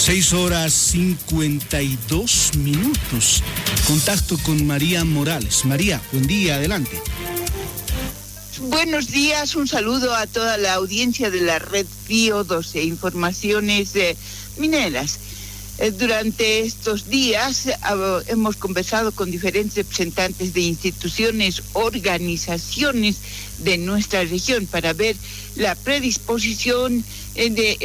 6:52. Contacto con María Morales. María, buen día, adelante. Buenos días, un saludo a toda la audiencia de la red Pío 12, informaciones mineras. Durante estos días hemos conversado con diferentes representantes de instituciones, organizaciones de nuestra región para ver la predisposición de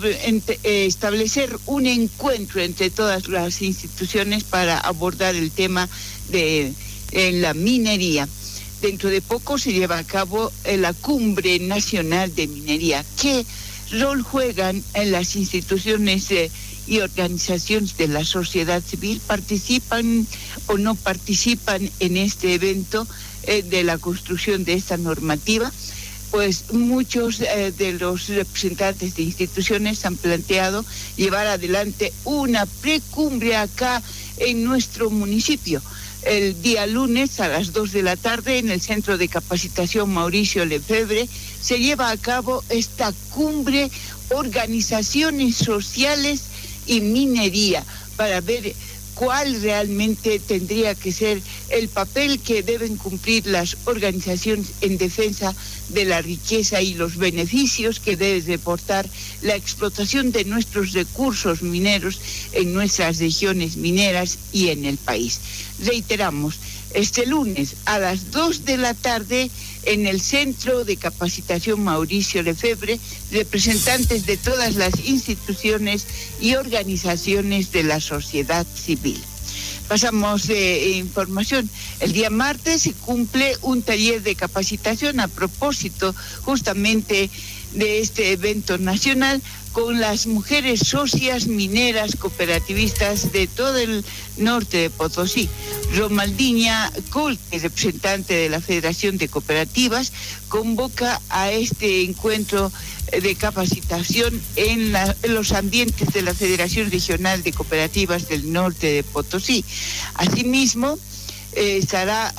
establecer un encuentro entre todas las instituciones para abordar el tema de la minería. Dentro de poco se lleva a cabo la Cumbre Nacional de Minería. ¿Qué rol juegan en las instituciones y organizaciones de la sociedad civil? ¿Participan o no participan en este evento de la construcción de esta normativa? Pues muchos de los representantes de instituciones han planteado llevar adelante una precumbre acá en nuestro municipio. El día lunes a las 2 de la tarde en el Centro de Capacitación Mauricio Lefebvre se lleva a cabo esta cumbre Organizaciones Sociales y Minería para ver cuál realmente tendría que ser el papel que deben cumplir las organizaciones en defensa de la riqueza y los beneficios que debe reportar la explotación de nuestros recursos mineros en nuestras regiones mineras y en el país. Reiteramos, este lunes a las 2 de la tarde en el Centro de Capacitación Mauricio Lefebvre, representantes de todas las instituciones y organizaciones de la sociedad civil. Pasamos de información. El día martes se cumple un taller de capacitación a propósito justamente de este evento nacional con las mujeres socias mineras cooperativistas de todo el norte de Potosí. Romaldiña Colque, representante de la Federación de Cooperativas, convoca a este encuentro de capacitación en los ambientes de la Federación Regional de Cooperativas del Norte de Potosí. Asimismo, se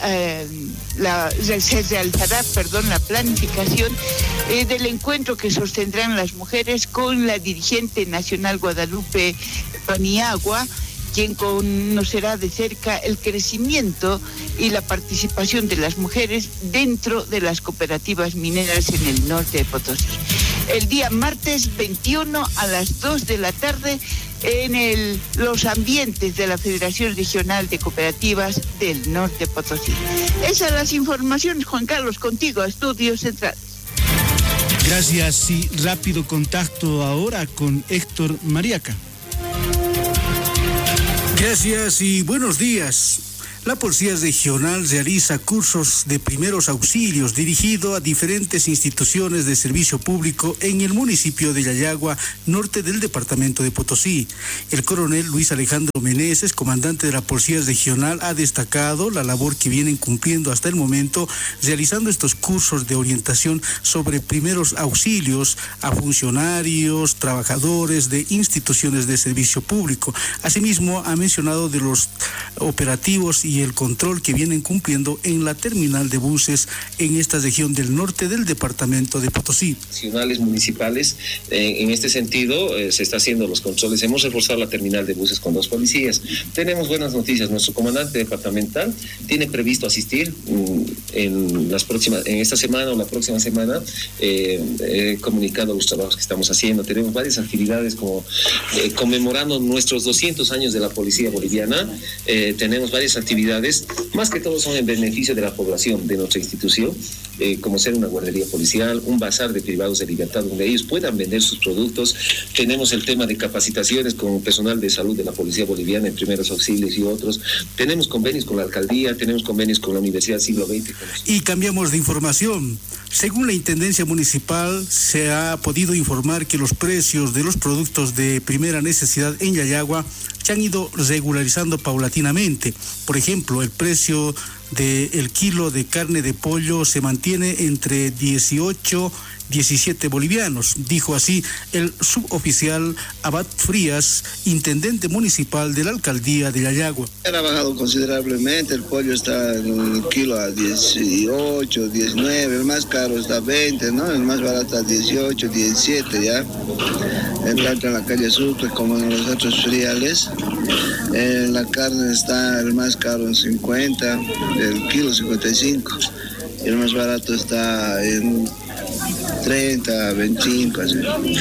realizará la planificación del encuentro que sostendrán las mujeres con la dirigente nacional Guadalupe Paniagua, quien conocerá de cerca el crecimiento y la participación de las mujeres dentro de las cooperativas mineras en el norte de Potosí. El día martes 21 a las 2 de la tarde en los ambientes de la Federación Regional de Cooperativas del Norte de Potosí. Esas son las informaciones, Juan Carlos, contigo a Estudios Centrales. Gracias y rápido contacto ahora con Héctor Mariaca. Gracias y buenos días. La Policía Regional realiza cursos de primeros auxilios dirigido a diferentes instituciones de servicio público en el municipio de Yayagua, norte del departamento de Potosí. El coronel Luis Alejandro Meneses, comandante de la Policía Regional, ha destacado la labor que vienen cumpliendo hasta el momento, realizando estos cursos de orientación sobre primeros auxilios a funcionarios, trabajadores de instituciones de servicio público. Asimismo, ha mencionado de los operativos y el control que vienen cumpliendo en la terminal de buses en esta región del norte del departamento de Potosí. Nacionales, municipales, en este sentido se está haciendo los controles. Hemos reforzado la terminal de buses con 2 policías. Tenemos buenas noticias. Nuestro comandante departamental tiene previsto asistir en esta semana o la próxima semana. He comunicado los trabajos que estamos haciendo. Tenemos varias actividades como conmemorando nuestros 200 años de la policía boliviana. Tenemos varias actividades, más que todo son en beneficio de la población de nuestra institución, como ser una guardería policial, un bazar de privados de libertad donde ellos puedan vender sus productos. Tenemos el tema de capacitaciones con personal de salud de la policía boliviana en primeros auxilios y otros. Tenemos convenios con la alcaldía, tenemos convenios con la Universidad Siglo XX. Y cambiamos de información. Según la Intendencia Municipal, se ha podido informar que los precios de los productos de primera necesidad en Yayagua se han ido regularizando paulatinamente. Por ejemplo, el precio del kilo de carne de pollo se mantiene entre 17 bolivianos, dijo así el suboficial Abad Frías, intendente municipal de la alcaldía de Yayagua. Ha bajado considerablemente, el pollo está en el kilo a 18, 19, el más caro está a 20, ¿no? El más barato a 18, 17 ya. Tanto en la calle Sucre como en los otros friales. La carne está el más caro en 50, el kilo 55, y el más barato está en 30, 25, así.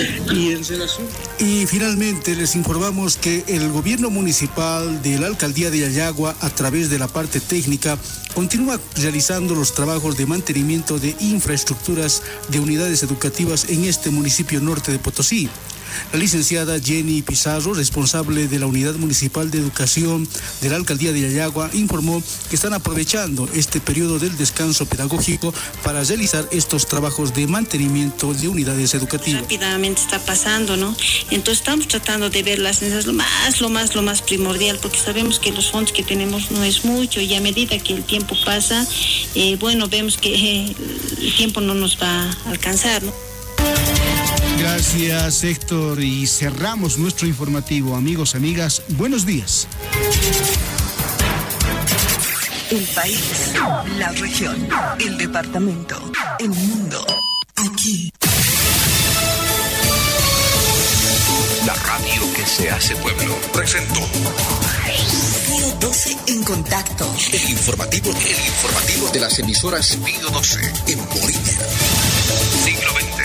Y finalmente les informamos que el gobierno municipal de la alcaldía de Yayagua, a través de la parte técnica, continúa realizando los trabajos de mantenimiento de infraestructuras de unidades educativas en este municipio norte de Potosí. La licenciada Jenny Pizarro, responsable de la Unidad Municipal de Educación de la Alcaldía de Yayagua, informó que están aprovechando este periodo del descanso pedagógico para realizar estos trabajos de mantenimiento de unidades educativas. Rápidamente está pasando, ¿no? Entonces estamos tratando de ver las necesidades, lo más primordial, porque sabemos que los fondos que tenemos no es mucho, y a medida que el tiempo pasa, vemos que el tiempo no nos va a alcanzar, ¿no? Gracias, Héctor, y cerramos nuestro informativo. Amigos, amigas, buenos días. El país, la región, el departamento, el mundo, aquí. La radio que se hace pueblo presentó Pío 12 en contacto. el informativo de las emisoras Pío 12 en Bolivia. Siglo XX.